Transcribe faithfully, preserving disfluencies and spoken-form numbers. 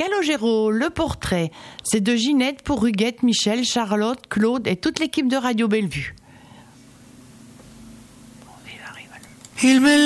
Calogero, le portrait, c'est de Ginette pour Huguette, Michel, Charlotte, Claude et toute l'équipe de Radio Bellevue. Il me